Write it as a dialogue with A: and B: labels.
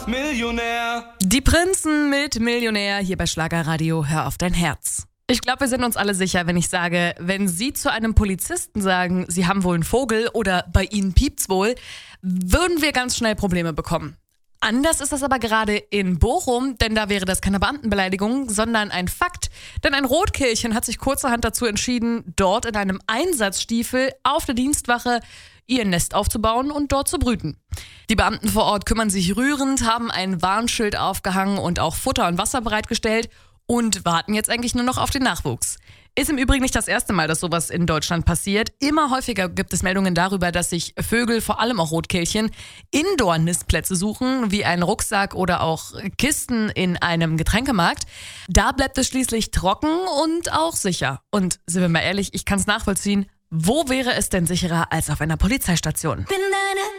A: auf Millionär.
B: Die Prinzen mit Millionär hier bei Schlagerradio. Hör auf dein Herz. Ich glaube, wir sind uns alle sicher, wenn ich sage, wenn Sie zu einem Polizisten sagen, Sie haben wohl einen Vogel oder bei Ihnen piept's wohl, würden wir ganz schnell Probleme bekommen. Anders ist das aber gerade in Bochum, denn da wäre das keine Beamtenbeleidigung, sondern ein Fakt. Denn ein Rotkehlchen hat sich kurzerhand dazu entschieden, dort in einem Einsatzstiefel auf der Dienstwache ihr Nest aufzubauen und dort zu brüten. Die Beamten vor Ort kümmern sich rührend, haben ein Warnschild aufgehangen und auch Futter und Wasser bereitgestellt und warten jetzt eigentlich nur noch auf den Nachwuchs. Ist im Übrigen nicht das erste Mal, dass sowas in Deutschland passiert. Immer häufiger gibt es Meldungen darüber, dass sich Vögel, vor allem auch Rotkehlchen, Indoor-Nistplätze suchen, wie einen Rucksack oder auch Kisten in einem Getränkemarkt. Da bleibt es schließlich trocken und auch sicher. Und sind wir mal ehrlich, ich kann es nachvollziehen, wo wäre es denn sicherer als auf einer Polizeistation?